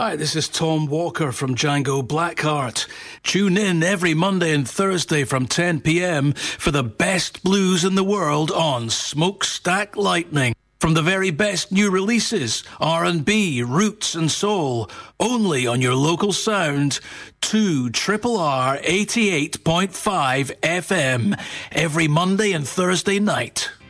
Hi, this is Tom Walker from Django Blackheart. Tune in every Monday and Thursday from 10 p.m. for the best blues in the world on Smokestack Lightning. From the very best new releases, R&B, roots and soul, only on your local sound, 2RRR 88.5 FM, every Monday and Thursday night.